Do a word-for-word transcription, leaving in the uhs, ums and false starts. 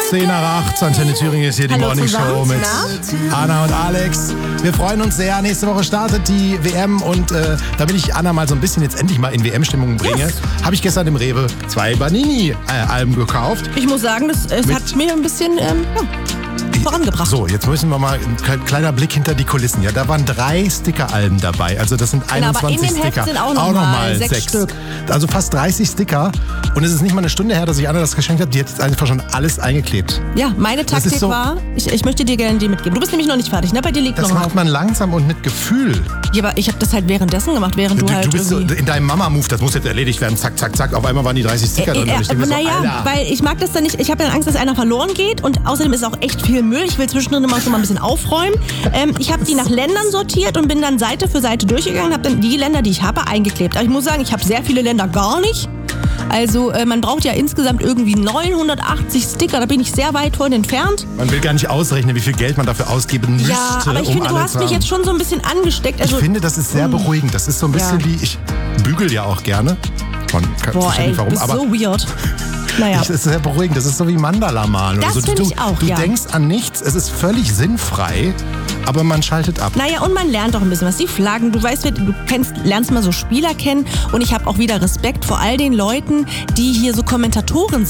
zehn nach acht, Antenne Thüringen ist hier die Hallo Morning Show zusammen. mit Na? Anna und Alex. Wir freuen uns sehr. Nächste Woche startet die W M und äh, damit ich Anna mal so ein bisschen jetzt endlich mal in W M-Stimmung bringe, Yes. habe ich gestern im Rewe zwei Banini-Alben gekauft. Ich muss sagen, das, es Mit- hat mir ein bisschen ähm, ja, vorangebracht. So, jetzt müssen wir mal ein kle- kleiner Blick hinter die Kulissen. Ja, da waren drei Sticker-Alben dabei. Also das sind Genau, aber in einundzwanzig dem Heft Sticker. sind auch noch mal sechs Stück. Also fast dreißig Sticker. Und es ist nicht mal eine Stunde her, dass ich Anna das geschenkt habe. Die hat jetzt einfach schon alles eingeklebt. Ja, meine Das ist Taktik so- war, ich, ich möchte dir gerne die mitgeben. Du bist nämlich noch nicht fertig, ne? Bei dir liegt Das noch ein macht Haufen. man langsam und mit Gefühl. Ja, aber ich habe das halt währenddessen gemacht, während du, Du, halt du bist so irgendwie... in deinem Mama-Move, das muss jetzt erledigt werden. Zack, zack, zack. Auf einmal waren die dreißig Sticker drin. Äh, Und ich äh, denke mir so, naja, Alter. weil ich mag das dann nicht. Ich habe dann Angst, dass einer verloren geht und außerdem ist auch echt viel Müll. Ich will zwischendrin immer schon mal ein bisschen aufräumen. Ähm, ich habe die nach Ländern sortiert und bin dann Seite für Seite durchgegangen, habe dann die Länder, die ich habe, eingeklebt. Aber ich muss sagen, ich habe sehr viele Länder gar nicht. Also äh, man braucht ja insgesamt irgendwie neunhundertachtzig Sticker, da bin ich sehr weit von entfernt. Man will gar nicht ausrechnen, wie viel Geld man dafür ausgeben müsste, Ja, aber ich um finde, du alle hast zu mich haben. jetzt schon so ein bisschen angesteckt. Also, Ich finde, das ist sehr beruhigend. Das ist so ein bisschen Ja. wie, ich bügel ja auch gerne. Man kann boah, verstehen ey, nicht du warum, bist aber so weird. Naja. ich, das ist sehr beruhigend. Das ist so wie Mandala malen. Das oder so. finde Du, ich auch, du ja. denkst an nichts, es ist völlig sinnfrei, aber man schaltet ab. Naja, und man lernt auch ein bisschen was. Die Flaggen, du weißt, du kennst, lernst mal so Spieler kennen und ich habe auch wieder Respekt vor all den Leuten, die hier so Kommentatoren sind.